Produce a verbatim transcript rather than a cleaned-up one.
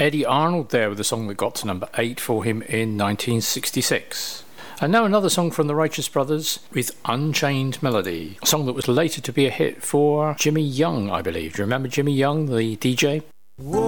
Eddie Arnold there with a song that got to number eight for him in nineteen sixty-six. And now another song from the Righteous Brothers with Unchained Melody, a song that was later to be a hit for Jimmy Young, I believe. Do you remember Jimmy Young, the D J?